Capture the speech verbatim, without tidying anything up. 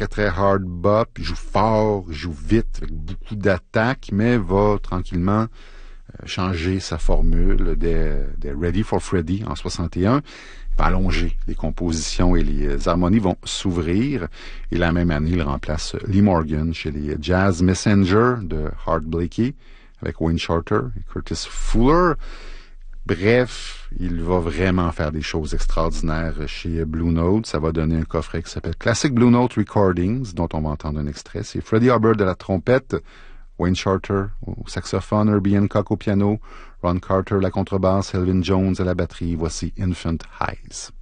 très très hard bop, il joue fort, il joue vite, avec beaucoup d'attaques, mais va tranquillement euh, changer sa formule des, des Ready for Freddy en soixante et un. Il va allonger les compositions et les harmonies vont s'ouvrir. Et la même année, il remplace Lee Morgan chez les Jazz Messenger de Art Blakey avec Wayne Shorter et Curtis Fuller. Bref, il va vraiment faire des choses extraordinaires chez Blue Note. Ça va donner un coffret qui s'appelle Classic Blue Note Recordings, dont on va entendre un extrait. C'est Freddie Hubbard à la trompette, Wayne Shorter au saxophone, Herbie Hancock au piano, Ron Carter à la contrebasse, Elvin Jones à la batterie. Voici Infant Highs.